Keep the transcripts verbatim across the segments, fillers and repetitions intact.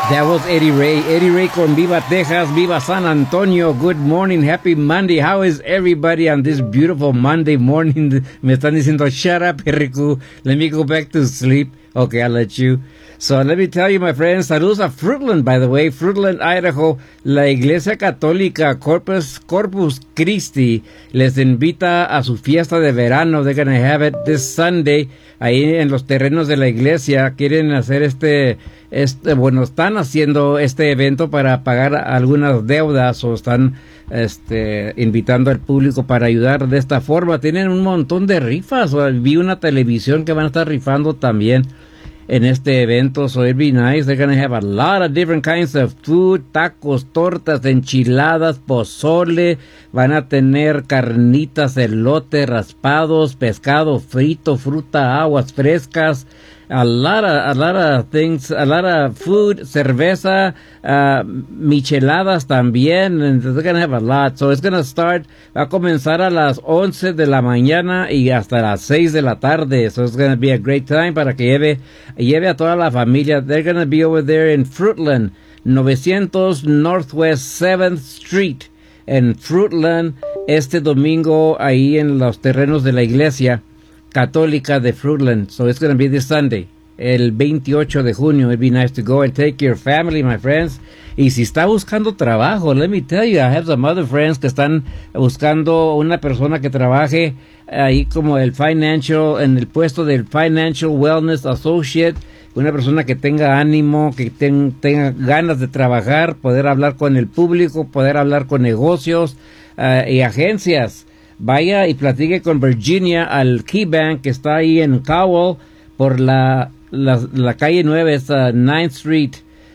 That was Eddie Ray. Eddie Ray con Viva Texas, Viva San Antonio. Good morning, happy Monday. How is everybody on this beautiful Monday morning? Me están diciendo, shut up, Perico. Let me go back to sleep. Okay, I'll let you. So let me tell you, my friends, saludos a Fruitland, by the way, Fruitland, Idaho. La Iglesia Católica Corpus, Corpus Christi les invita a su fiesta de verano. They're going to have it this Sunday. Ahí en los terrenos de la iglesia quieren hacer este, este, bueno, están haciendo este evento para pagar algunas deudas o están este, invitando al público para ayudar de esta forma. Tienen un montón de rifas. Vi una televisión que van a estar rifando también en este evento, so it'd be nice. They're gonna have a lot of different kinds of food, tacos, tortas, enchiladas, pozole, van a tener carnitas, elote, raspados, pescado frito, fruta, aguas frescas, a lot of, a lot of things, a lot of food, cerveza, uh, micheladas también, and they're gonna have a lot. So it's gonna start, va a comenzar a las once de la mañana y hasta las seis de la tarde. So it's gonna be a great time para que lleve, lleve a toda la familia. They're gonna be over there in Fruitland, novecientos Northwest seventh Street, en Fruitland, este domingo ahí en los terrenos de la iglesia Católica de Fruitland. So it's going to be this Sunday, el veintiocho de junio. It'd be nice to go and take your family, my friends. Y si está buscando trabajo, let me tell you, I have some other friends que están buscando una persona que trabaje ahí como el financial, en el puesto del Financial Wellness Associate, una persona que tenga ánimo, que ten, tenga ganas de trabajar, poder hablar con el público, poder hablar con negocios uh, y agencias. Vaya y platique con Virginia al Key Bank que está ahí en Cowell por la, la, la calle nueve, es uh, ninth Street,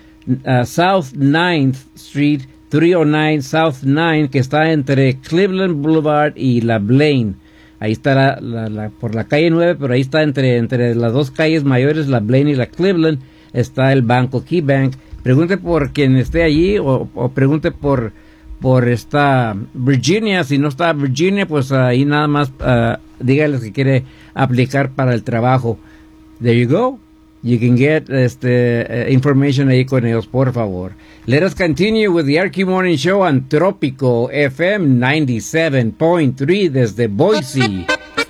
uh, South ninth Street, trescientos nueve South ninth, que está entre Cleveland Boulevard y la Blaine. Ahí está la, la, la, por la calle nueve, pero ahí está entre, entre las dos calles mayores, la Blaine y la Cleveland, está el banco Key Bank. Pregunte por quien esté allí o, o pregunte por por esta Virginia. Si no está Virginia, pues ahí nada más uh, dígales que quiere aplicar para el trabajo. There you go. You can get este uh, information ahí con ellos, por favor. Let us continue with the R Q Morning Show on Tropico F M ninety-seven point three desde Boise.